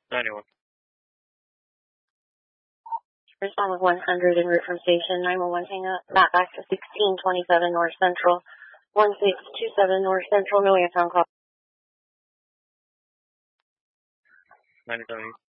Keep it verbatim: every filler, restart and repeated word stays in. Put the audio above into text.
ninety-one. Respond with one hundred en route from station. nine one one, hang up. Back back to sixteen twenty-seven North Central. one six two seven North Central, no airtown call. ninety-seven.